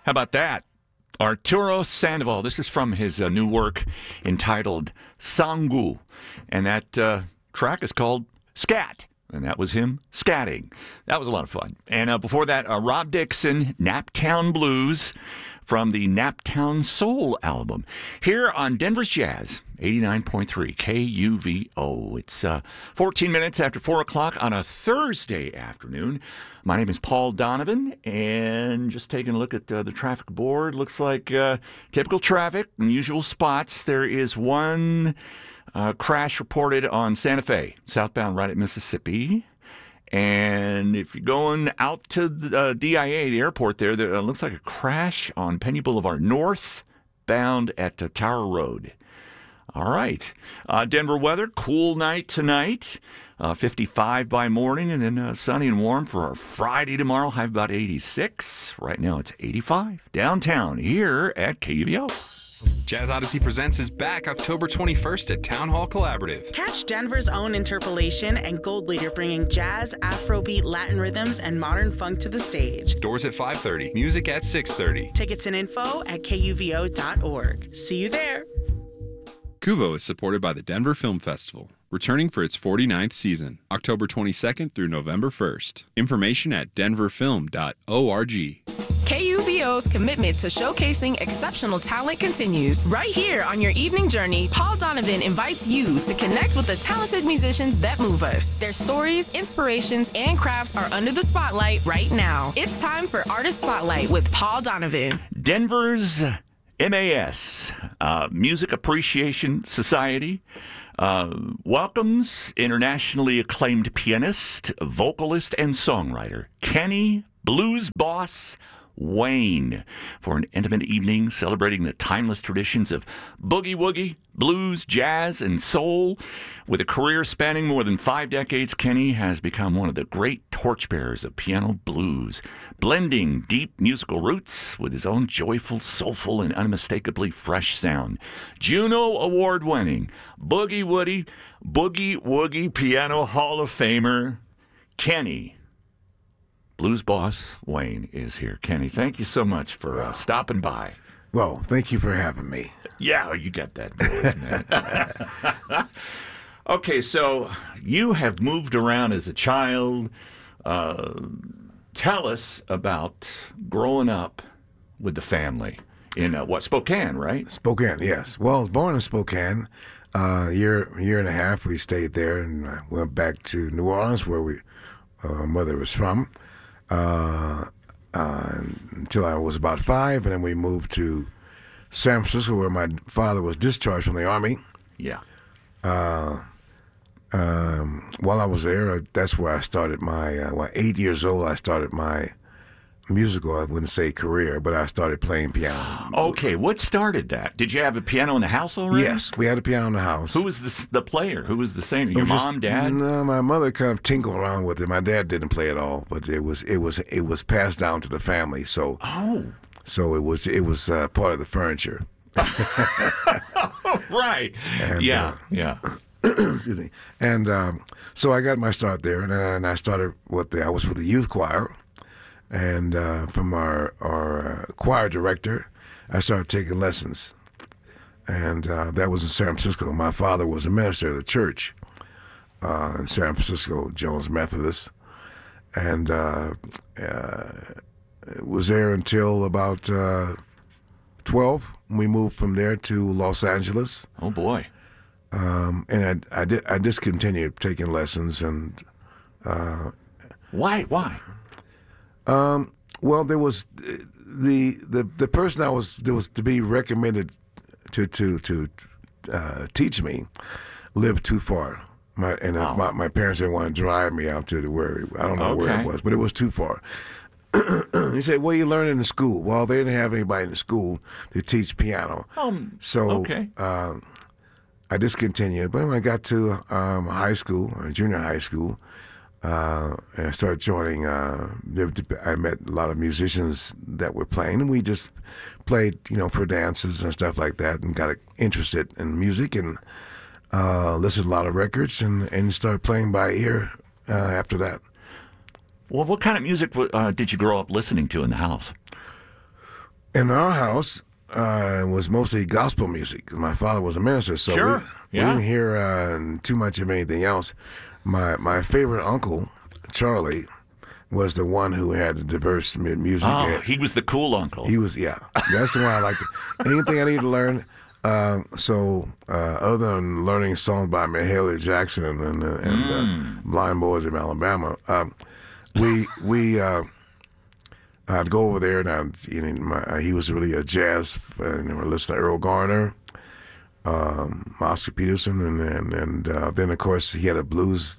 How about that? Arturo Sandoval. This is from his new work entitled Sangu. And that track is called Scat. And that was him scatting. That was a lot of fun. And before that, Rob Dixon, Naptown Blues from the Naptown Soul album. Here on Denver's Jazz, 89.3 KUVO. It's 14 minutes after 4 o'clock on a Thursday afternoon. My name is Paul Donovan, and just taking a look at the traffic board. Looks like typical traffic, unusual spots. There is one crash reported on Santa Fe, southbound right at Mississippi. And if you're going out to the DIA, the airport there looks like a crash on Penny Boulevard, northbound at Tower Road. All right. Denver weather, cool night tonight, 55 by morning, and then sunny and warm for our Friday tomorrow, high of about 86. Right now it's 85 downtown here at KUVO. Jazz Odyssey Presents is back October 21st at Town Hall Collaborative. Catch Denver's own Interpolation and Gold Leader bringing jazz, Afrobeat, Latin rhythms, and modern funk to the stage. Doors at 5:30, music at 6:30. Tickets and info at kuvo.org. See you there. KUVO is supported by the Denver Film Festival, returning for its 49th season, October 22nd through November 1st. Information at denverfilm.org. KUVO's commitment to showcasing exceptional talent continues. Right here on your evening journey, Paul Donovan invites you to connect with the talented musicians that move us. Their stories, inspirations, and crafts are under the spotlight right now. It's time for Artist Spotlight with Paul Donovan. Denver's MAS, Music Appreciation Society, welcomes internationally acclaimed pianist, vocalist, and songwriter Kenny Blues Boss Wayne for an intimate evening celebrating the timeless traditions of boogie woogie, blues, jazz, and soul. With a career spanning more than 5 decades, Kenny has become one of the great torchbearers of piano blues, blending deep musical roots with his own joyful, soulful, and unmistakably fresh sound. Juno Award-winning boogie woogie piano Hall of Famer Kenny Blues Boss Wayne is here. Kenny, thank you so much for stopping by. Well, thank you for having me. Yeah, you got that voice, man. Okay, so you have moved around as a child. Tell us about growing up with the family in Spokane, right? Spokane, yes. Well, I was born in Spokane. Year and a half we stayed there and went back to New Orleans where my mother was from. Until I was about 5, and then we moved to San Francisco, where my father was discharged from the Army. Yeah. While I was there, that's where I started my. 8 years old, I started my musical. I wouldn't say career, but I started playing piano. Okay, what started that? Did you have a piano in the house already? Yes, we had a piano in the house. Who was the player? Who was the singer? Your mom, dad? No, my mother kind of tinkled around with it. My dad didn't play at all, but it was passed down to the family. So it was part of the furniture. Right. And, yeah. Excuse me. And so I got my start there, and I started I was with the youth choir. And from our choir director, I started taking lessons. And that was in San Francisco. My father was a minister of the church in San Francisco, Jones Methodist. And was there until about 12. We moved from there to Los Angeles. Oh, boy. And I discontinued taking lessons. And Why? Well, there was the person there was to be recommended to teach me lived too far. My parents didn't want to drive me out to where I don't know where it was, but it was too far. He said, "What are you learning in school?" Well, they didn't have anybody in the school to teach piano, I discontinued. But when I got to high school, junior high school. And I started joining. I met a lot of musicians that were playing, and we just played, for dances and stuff like that, and got interested in music and listened to a lot of records, and started playing by ear after that. Well, what kind of music did you grow up listening to in the house? In our house, it was mostly gospel music. My father was a minister, so Sure. we didn't hear too much of anything else. My favorite uncle, Charlie, was the one who had the diverse music. Oh, he was the cool uncle. He was, yeah. That's the one I liked. Anything I need to learn. Other than learning songs by Mahalia Jackson and Blind Boys of Alabama, I'd go over there and he was really a jazz. And we listened to Earl Garner, Oscar Peterson, and then of course he had a blues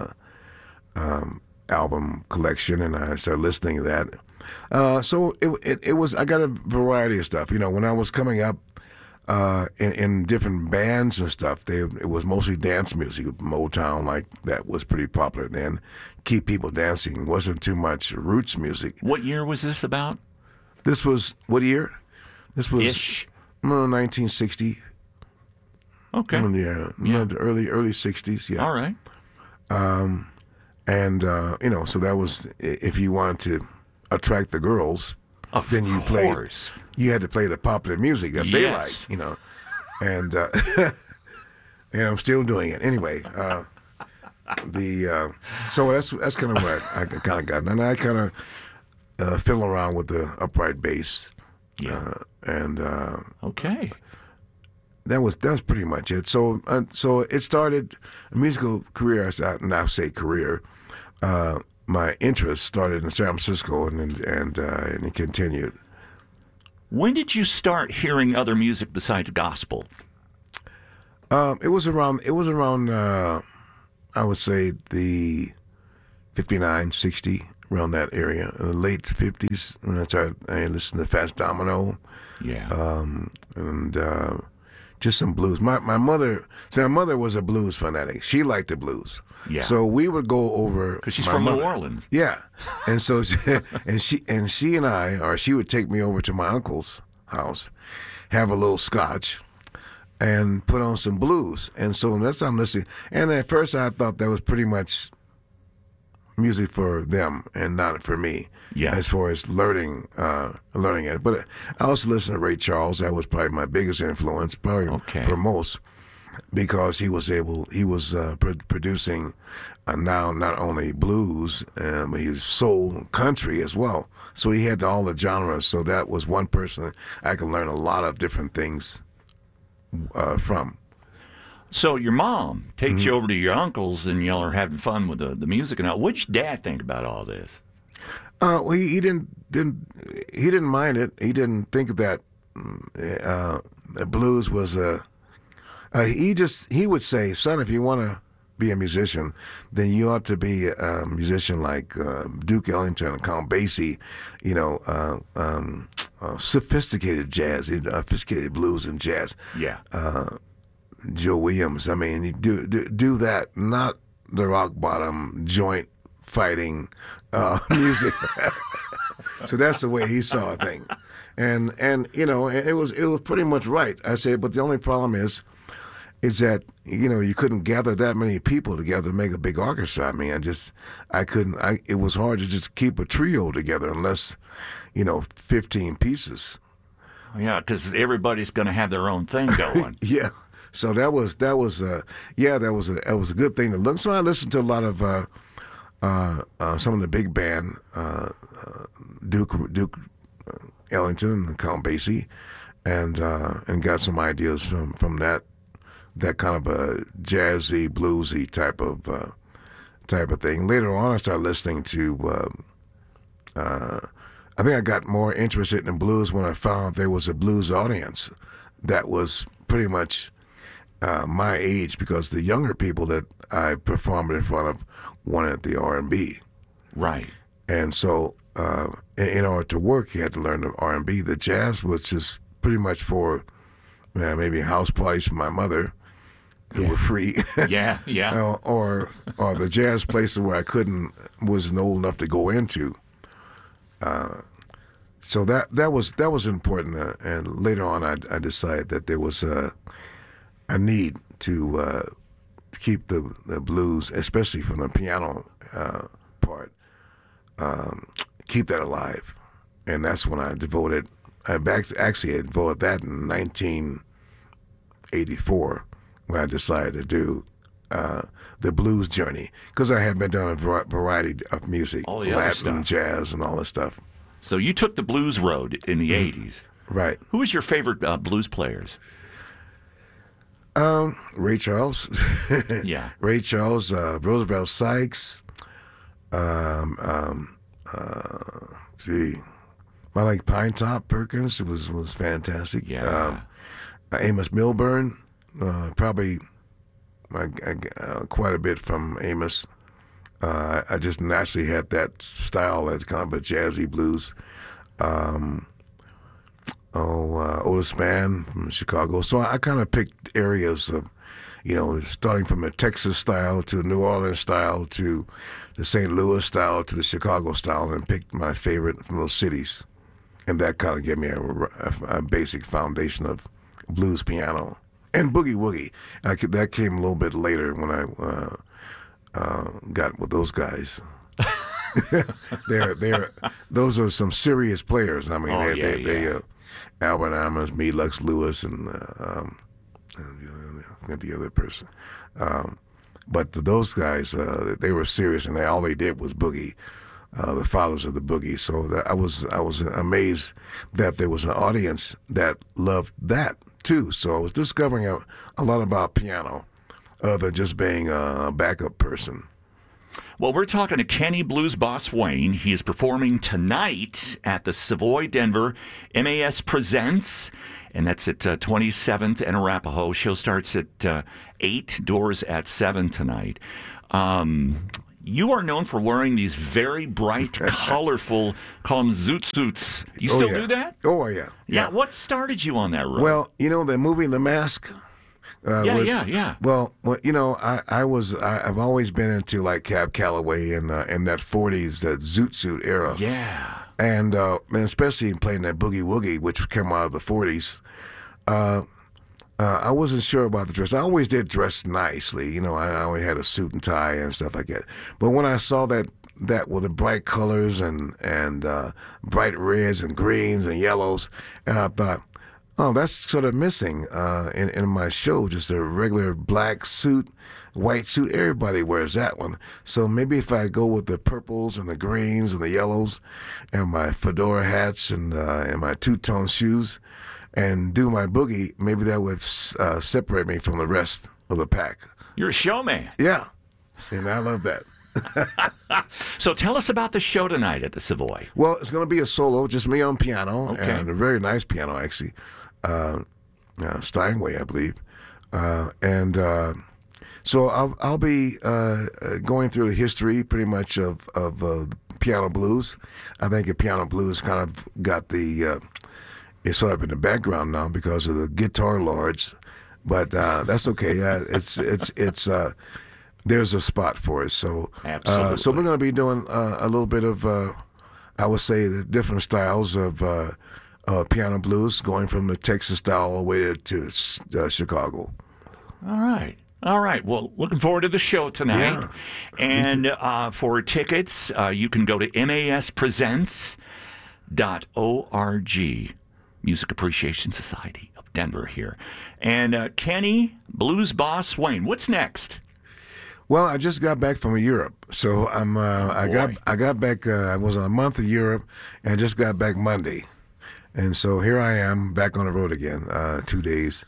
album collection, and I started listening to that. So it was, I got a variety of stuff. When I was coming up in different bands and stuff, it was mostly dance music. Motown, like that, was pretty popular then. Keep people dancing. It wasn't too much roots music. What year was this about? This was, what year? This was Ish. 1960. Okay. The early 60s. Yeah. All right. And so that was, if you wanted to attract the girls, then you had to play the popular music that they liked, and and I'm still doing it anyway. So that's kind of what I kind of got, and I kind of fiddle around with the upright bass, Okay. That's pretty much it. So it started a musical career. I say career. My interest started in San Francisco, and it continued. When did you start hearing other music besides gospel? It was around. I would say the 59, 60, around that area, in the late 50s. When I listened to Fats Domino. Yeah. And just some blues. My mother was a blues fanatic. She liked the blues. Yeah. So we would go over, Because she's from New Orleans. Yeah, and so she and I, or she would take me over to my uncle's house, have a little scotch, and put on some blues. And so that's what I'm listening. And at first I thought that was pretty much music for them and not for me. Yeah. As far as learning it. But I also listened to Ray Charles. That was probably my biggest influence, probably for most, because he was producing now not only blues, but he was soul, country as well. So he had all the genres. So that was one person I could learn a lot of different things from. So your mom takes you over to your uncle's, and y'all are having fun with the music and all. What'd your dad think about all this? Well, he didn't mind it. He didn't think that the blues was a. He would say, "Son, if you want to be a musician, then you ought to be a musician like Duke Ellington and Count Basie, sophisticated jazz, sophisticated blues and jazz." Yeah. Joe Williams. I mean, do that, not the rock bottom joint fighting music. So that's the way he saw a thing, and it was pretty much right. I said, but the only problem is that you couldn't gather that many people together to make a big orchestra. I mean, it was hard to just keep a trio together unless 15 pieces. Yeah, because everybody's going to have their own thing going. Yeah. So that was a good thing to look. So I listened to a lot of some of the big band, Duke Ellington and Count Basie, and got some ideas from that kind of a jazzy, bluesy type of thing. Later on, I started listening to. I think I got more interested in blues when I found there was a blues audience that was pretty much my age, because the younger people that I performed in front of wanted the R&B. Right. And so in order to work, you had to learn the R&B. The jazz was just pretty much for maybe house parties for my mother, who were free. Yeah. or the jazz places where I wasn't old enough to go into. So that was important. And later on, I decided that there was a need to keep the blues, especially from the piano part, keep that alive. And that's when I devoted actually had voted that in 1984 when I decided to do the blues journey, because I had been doing a variety of music, All the other Latin, stuff. jazz, and all this stuff. So you took the blues road in the 80s. Right. Who was your favorite blues players? Ray Charles. Yeah. Ray Charles, Roosevelt Sykes. Gee, I like Pine Top Perkins. It was fantastic. Yeah. Amos Milburn, probably quite a bit from Amos. I just naturally had that style, that's kind of a jazzy blues. Otis Spann from Chicago. So I kind of picked areas of, starting from a Texas style to New Orleans style to the St. Louis style to the Chicago style, and picked my favorite from those cities. And that kind of gave me a basic foundation of blues piano and boogie woogie. That came a little bit later when I got with those guys. Those are some serious players. I mean, Albert Amos, me, Lux Lewis, and the other person. But those guys, they were serious, and all they did was boogie. The fathers of the boogie. So I was amazed that there was an audience that loved that too. So I was discovering a lot about piano, other than just being a backup person. Well, we're talking to Kenny Blues Boss Wayne. He is performing tonight at the Savoy Denver MAS Presents, and that's at 27th and Arapahoe. Show starts at 8, doors at 7 tonight. You are known for wearing these very bright, colorful, call them zoot suits. You still do that? Oh, yeah. Yeah. What started you on that road? Well, the movie The Mask. Yeah. Well, I've always been into like Cab Calloway and that 40s, that zoot suit era. Yeah. And especially playing that boogie woogie, which came out of the 40s. I wasn't sure about the dress. I always did dress nicely. I always had a suit and tie and stuff like that. But when I saw that with the bright colors and bright reds and greens and yellows, and I thought, oh, that's sort of missing in my show, just a regular black suit, white suit. Everybody wears that one. So maybe if I go with the purples and the greens and the yellows and my fedora hats and my two-tone shoes and do my boogie, maybe that would separate me from the rest of the pack. You're a showman. Yeah, and I love that. So tell us about the show tonight at the Savoy. Well, it's going to be a solo, just me on piano, Okay. and a very nice piano, actually. Steinway, I believe. So I'll be going through the history pretty much of piano blues. I think the piano blues kind of got it's sort of in the background now because of the guitar lords, but that's okay. It's there's a spot for it. So Absolutely. So we're going to be doing a little bit of I would say the different styles of piano blues, going from the Texas style all the way to Chicago. All right. Well, looking forward to the show tonight. Yeah. And for tickets, you can go to maspresents.org. Music Appreciation Society of Denver here. And Kenny Blues Boss Wayne, what's next? Well, I just got back from Europe, so I got back. I was on a month of Europe, and just got back Monday, and so here I am back on the road again. 2 days.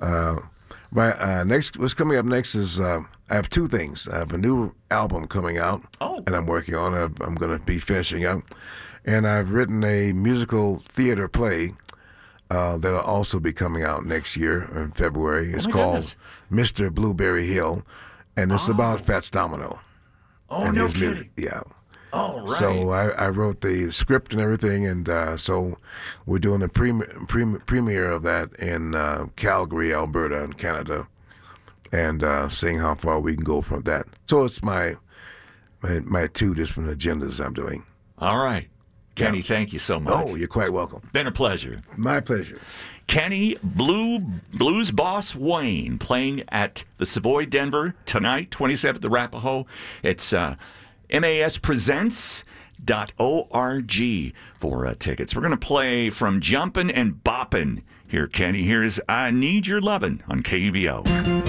What's coming up next is I have two things. I have a new album coming out, and I'm working on it. I'm going to be finishing up, and I've written a musical theater play that'll also be coming out next year in February. It's called Mr. Blueberry Hill. And it's about Fats Domino. Oh, and no his kidding. music. Yeah. Oh, right. So I wrote the script and everything, and so we're doing the premiere of that in Calgary, Alberta, in Canada, and seeing how far we can go from that. So it's my two different agendas I'm doing. All right. Kenny, thank you so much. Oh, you're quite welcome. Been a pleasure. My pleasure. Kenny Blues Boss Wayne playing at the Savoy Denver tonight, 27th Arapahoe. It's MAS Presents for tickets. We're going to play from Jumpin' and Boppin' here, Kenny. Here's I Need Your Lovin' on KUVO.